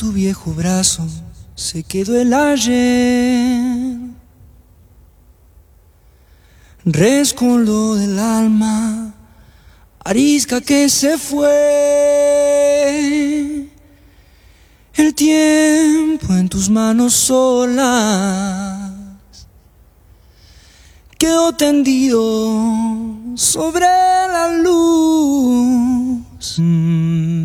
tu viejo brazo se quedó el ayer. Rescoldo del alma, arisca que se fue. El tiempo en tus manos solas quedó tendido sobre la luz.